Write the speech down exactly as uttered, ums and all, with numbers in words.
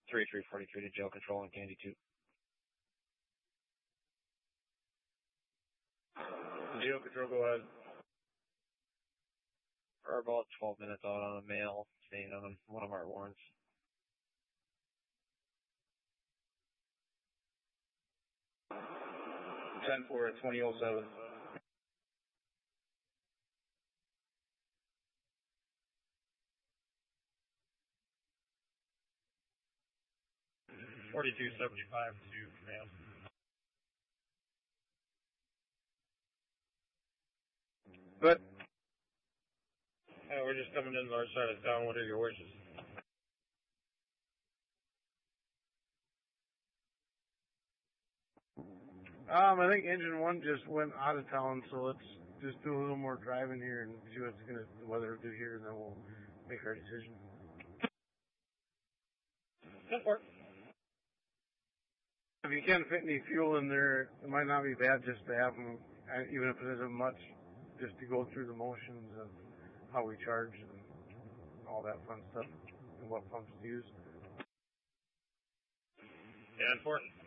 three three forty-three to jail control on Candy two. Jail control, go ahead. We're about twelve minutes out on a male staying on one of our warrants. ten four at twenty oh seven. forty-two seventy-five to male. Good. Hey, we're just coming in the north side of town. What are your wishes? Um, I think engine one just went out of town, so let's just do a little more driving here and see what's gonna the weather will do here, and then we'll make our decision. Good work. If you can't fit any fuel in there, it might not be bad just to have them, even if it isn't much, just to go through the motions of how we charge and all that fun stuff and what pumps to use. Yeah, important.